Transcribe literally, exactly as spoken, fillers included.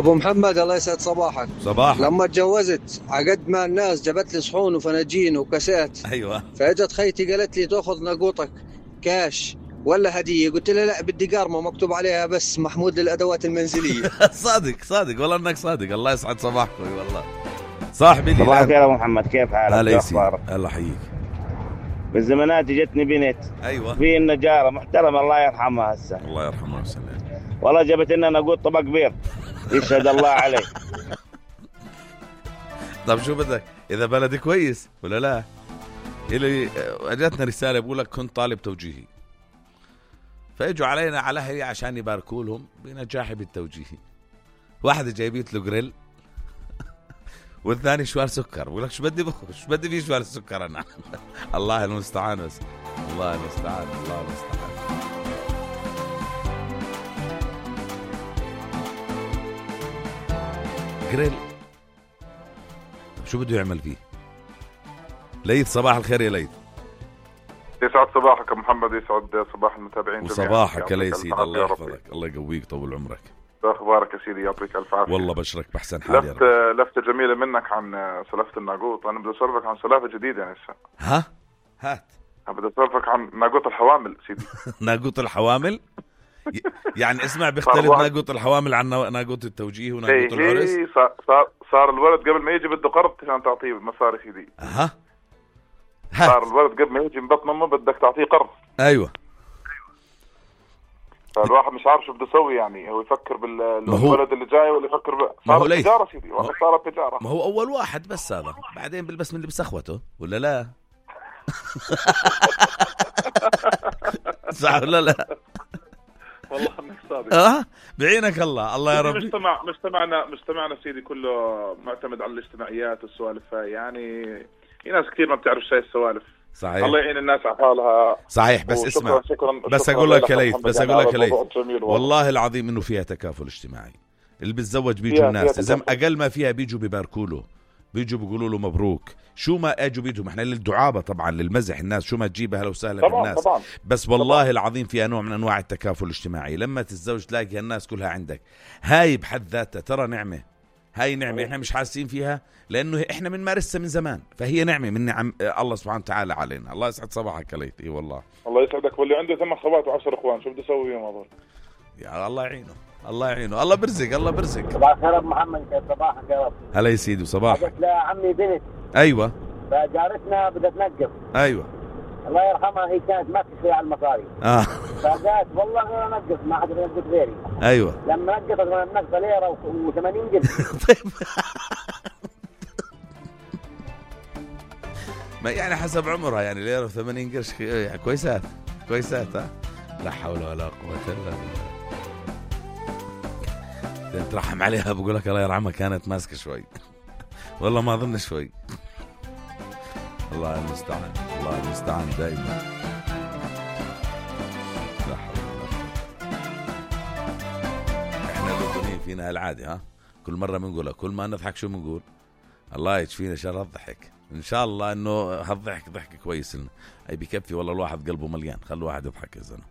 ابو محمد الله يسعد صباحك. صباح. لما اتجوزت عقد مع الناس جابت لي صحون وفناجين وكاسات. ايوه. فاجت خيتي قالت لي تاخذ ناقوتك كاش ولا هديه؟ قلت لها لا بدي قارمه مكتوب عليها بس محمود للادوات المنزليه. صادق صادق والله انك صادق. الله يسعد صباحكم والله صاحبي. صباح الخير يا ابو محمد، كيف حالك؟ هلا يسير. الله يحييك. بالزمانات جتني بنت. ايوه. في النجاره محترمه الله يرحمها هسه. الله يرحمها ويسلم. والله جابت لنا نقود طبق بيض يشهد الله عليه. طب شو بدك اذا بلدي كويس ولا لا؟ اللي اجتنا رساله بقول لك كنت طالب توجيهي، فاجوا علينا على اهلي عشان يباركوا لهم بنجاحي بالتوجيهي. واحده جايبيت له جريل والثاني شوال سكر. بقول لك شو بدي شو بدي فيه شوال السكر انا. الله المستعان. بس الله المستعان. الله المستعان. جريل شو بده يعمل فيه؟ ليث صباح الخير يا ليث. يسعد صباحك محمد، يسعد صباح المتابعين وصباحك يا سيدي. الله يحفظك، الله يقويك طول عمرك. شو اخبارك يا سيدي؟ يعطيك الف عافيه. والله بشرك بحسن حال يا رب. لفت لفته جميله منك عن سلافه الناقوط. انا بدي اسولفك عن سلافه جديده يعني هسه. ها هات. بدي اسولفك عن ناقوط الحوامل سيدي. ناقوط الحوامل يعني اسمع، بيختلف ناقوط الحوامل عن ناقوط التوجيه وناقوط العرس. ايه صار صار الولد قبل ما يجي بده قرض عشان تعطيه مصاري سيدي. ها صار الولد قبل ما يجي من بطن امه بدك تعطيه قرض. ايوه. فالواحد مش عارف شو بده يسوي، يعني هو يفكر بالولد اللي جاي ولا يفكر ب... صارت تجاره سيدي. والله صارت تجاره. ما هو اول واحد بس هذا، بعدين بلبس من اللي بسخوته ولا لا؟ صح ولا لا؟ والله انك صادق. اه بعينك الله. الله يا ربي. مجتمع مجتمعنا مجتمعنا سيدي كله معتمد على الاجتماعيات والسوالف، يعني في ناس كثير ما بتعرف شيء السوالف. صحيح. الله يعين الناس على حالها. صحيح. بس اسمع، بس اقول لك يا ليث، بس اقول لك يا ليث، والله العظيم انه فيها تكافل اجتماعي. اللي بتزوج بيجوا الناس، اذا اقل ما فيها بيجوا بيباركوا له، بيجوا بيقولوا له مبروك. شو ما اجوا بيجوا، احنا للدعابه طبعا للمزح الناس، شو ما تجيبها لو سهله بالناس طبعاً. بس والله طبعاً. العظيم فيها نوع من انواع التكافل الاجتماعي. لما تتزوج تلاقي الناس كلها عندك، هاي بحد ذاتها ترى نعمه. هاي نعمه احنا مش حاسين فيها لانه احنا بنمارسها من زمان، فهي نعمه من نعم الله سبحانه وتعالى علينا. الله يسعد صباحك يا ليث. اي والله الله يسعدك. واللي عنده ثمان خوات وعشر اخوان شو بده يسوي فيهم هذول؟ يا الله يعينه. الله يعينه. الله برزق. الله برزق. صباح الخير ابو محمد، كيف صباحك يا رب؟ هلا يا سيدي وصباحك. قلت لعمي بنت. ايوه. فجارتنا بدها تنقف. ايوه. الله يرحمها هي كانت ما تشتري على المصاري. اه فقالت والله انا انقف ما حد ينقف غيري. ايوه. لما نقفت من النقطه ليره وثمانين قرش. طيب ما يعني حسب عمرها، يعني ليره وثمانين قرش يعني كويسات كويسات. ها لا حول ولا قوه الا بالله. ترحم عليها بقول لك الله يرحمها كانت ماسكه شوي. والله ما اظن شوي. الله المستعان. الله المستعان دائما. لا حول ولا قوه. احنا الاردنيين فينا العادي. ها كل مره بنقولها، كل ما نضحك شو بنقول؟ الله يشفينا شر الضحك. ان شاء الله انه هالضحك ضحك كويس لنا. اي بكفي والله الواحد قلبه مليان. خلوا واحد يضحك يا زلمه.